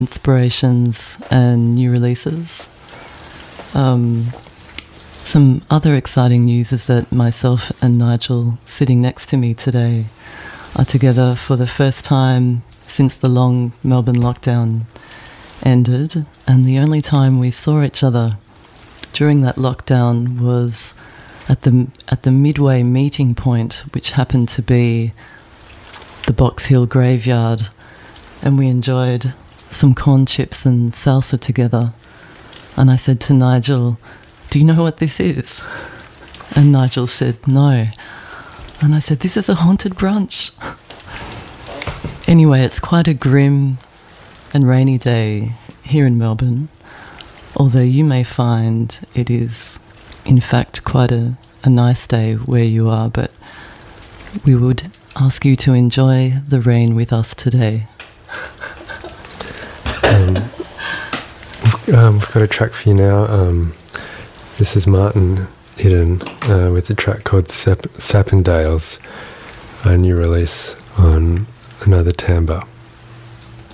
inspirations and new releases. Some other exciting news is that myself and Nigel, sitting next to me today, are together for the first time since the long Melbourne lockdown ended, and the only time we saw each other during that lockdown was at the Midway meeting point, which happened to be the Box Hill graveyard, and we enjoyed some corn chips and salsa together. And I said to Nigel, "Do you know what this is?" And Nigel said, "No." And I said, "This is a haunted brunch." Anyway, it's quite a grim and rainy day here in Melbourne, although you may find it is, in fact, quite a nice day where you are, but we would ask you to enjoy the rain with us today. We've got a track for you now. This is Martin Eden with a track called Sapendales, a new release on Another Timbre.